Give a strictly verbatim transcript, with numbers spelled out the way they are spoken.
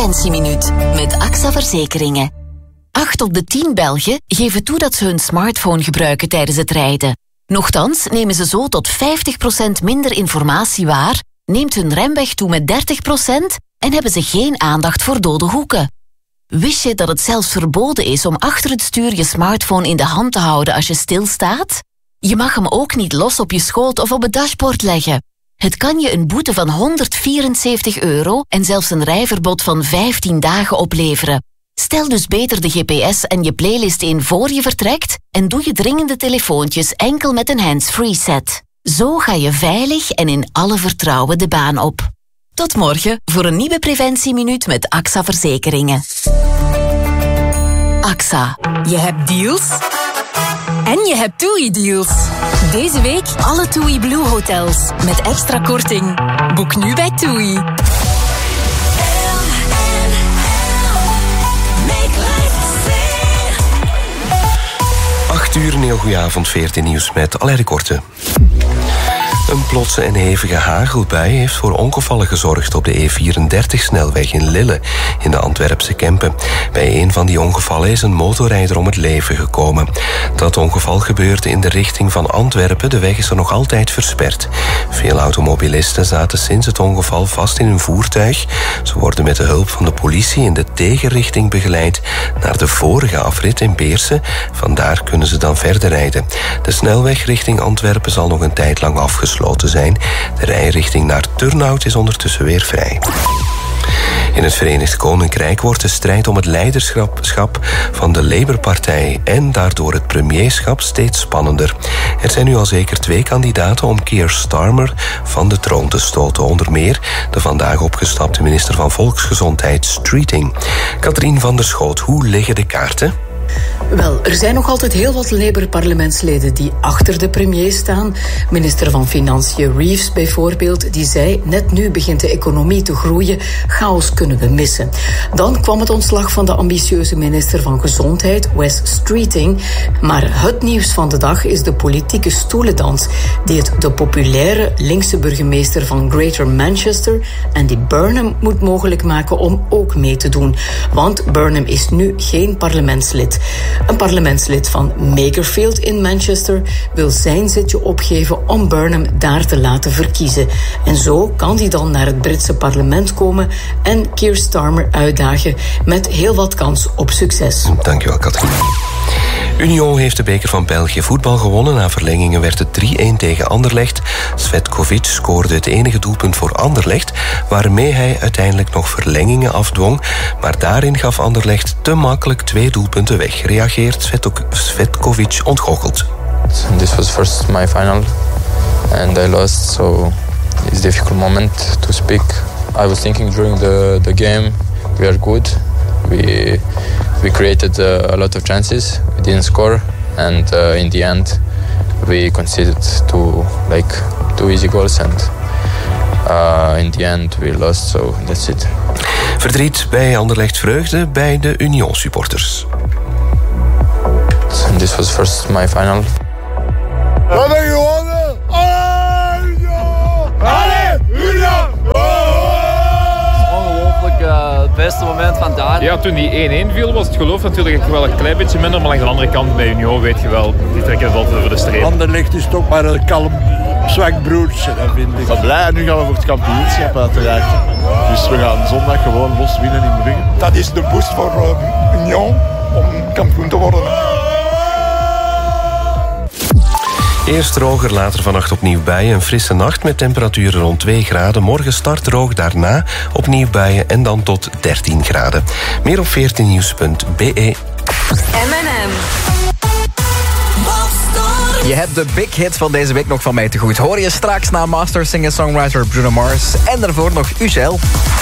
Preventieminuut met A X A Verzekeringen. Acht op de tien Belgen geven toe dat ze hun smartphone gebruiken tijdens het rijden. Nochtans nemen ze zo tot vijftig procent minder informatie waar, neemt hun remweg toe met dertig procent en hebben ze geen aandacht voor dode hoeken. Wist je dat het zelfs verboden is om achter het stuur je smartphone in de hand te houden als je stilstaat? Je mag hem ook niet los op je schoot of op het dashboard leggen. Het kan je een boete van honderdvierenzeventig euro en zelfs een rijverbod van vijftien dagen opleveren. Stel dus beter de G P S en je playlist in voor je vertrekt en doe je dringende telefoontjes enkel met een hands-free set. Zo ga je veilig en in alle vertrouwen de baan op. Tot morgen voor een nieuwe Preventieminuut met A X A Verzekeringen. A X A. Je hebt deals en je hebt TUI-deals. Deze week alle TUI Blue hotels met extra korting. Boek nu bij TUI. acht uur, een heel goede avond, veertien nieuws met Alain Korte. Een plotse en hevige hagelbui heeft voor ongevallen gezorgd op de E vierendertig-snelweg in Lille, in de Antwerpse Kempen. Bij een van die ongevallen is een motorrijder om het leven gekomen. Dat ongeval gebeurde in de richting van Antwerpen. De weg is er nog altijd versperd. Veel automobilisten zaten sinds het ongeval vast in hun voertuig. Ze worden met de hulp van de politie in de tegenrichting begeleid naar de vorige afrit in Beersen. Vandaar kunnen ze dan verder rijden. De snelweg richting Antwerpen zal nog een tijd lang afgesloten zijn. De rijrichting naar Turnhout is ondertussen weer vrij. In het Verenigd Koninkrijk wordt de strijd om het leiderschap van de Labour-partij en daardoor het premierschap steeds spannender. Er zijn nu al zeker twee kandidaten om Keir Starmer van de troon te stoten. Onder meer de vandaag opgestapte minister van Volksgezondheid Streeting. Katrien van der Schoot, hoe liggen de kaarten? Wel, er zijn nog altijd heel wat Labour-parlementsleden die achter de premier staan. Minister van Financiën Reeves bijvoorbeeld, die zei: net nu begint de economie te groeien, chaos kunnen we missen. Dan kwam het ontslag van de ambitieuze minister van Gezondheid, Wes Streeting. Maar het nieuws van de dag is de politieke stoelendans die het de populaire linkse burgemeester van Greater Manchester, Andy Burnham, moet mogelijk maken om ook mee te doen. Want Burnham is nu geen parlementslid. Een parlementslid van Makerfield in Manchester wil zijn zitje opgeven om Burnham daar te laten verkiezen. En zo kan hij dan naar het Britse parlement komen en Keir Starmer uitdagen met heel wat kans op succes. Dankjewel, Katrien. Union heeft de beker van België voetbal gewonnen. Na verlengingen werd het drie-een tegen Anderlecht. Svetkovic scoorde het enige doelpunt voor Anderlecht, waarmee hij uiteindelijk nog verlengingen afdwong. Maar daarin gaf Anderlecht te makkelijk twee doelpunten weg. Reageert Svetkovic ontgoocheld. This was first my final and I lost, so it's a difficult moment to speak. I was thinking during the, the game we are good. We we created uh, a lot of chances. We didn't score, and uh, in the end, we conceded two like two easy goals, and uh, in the end we lost. So that's it. Verdriet bij Anderlecht, vreugde bij de Union supporters. This was first my final. We hebben gewonnen! Allee, Union! Allee, Union! Het beste moment van daar. Ja, toen die één-één viel was het geloof natuurlijk wel een klein beetje minder. Maar langs de andere kant bij Union weet je wel, die trekken het altijd over de streep. Anderlecht is toch maar een kalm, zwak broertje, dat vind ik. Ik ben blij en nu gaan we voor het kampioenschap uiteraard. Dus we gaan zondag gewoon los winnen in Brugge. Dat is de boost voor uh, Union om kampioen te worden. Eerst droger, later vannacht opnieuw buien. Een frisse nacht met temperaturen rond twee graden. Morgen start droog, daarna opnieuw buien en dan tot dertien graden. Meer op veertien nieuws punt b e. M en M. Je hebt de big hit van deze week nog van mij te goed. Hoor je straks na master singer-songwriter Bruno Mars. En daarvoor nog Ugel.